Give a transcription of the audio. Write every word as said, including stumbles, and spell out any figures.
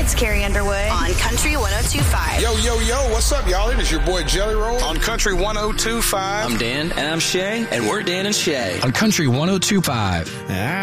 It's Carrie Underwood on Country one oh two point five. Yo, yo, yo, what's up, y'all? It is your boy Jelly Roll on Country one oh two point five. I'm Dan, and I'm Shay, and we're Dan and Shay on Country one oh two point five.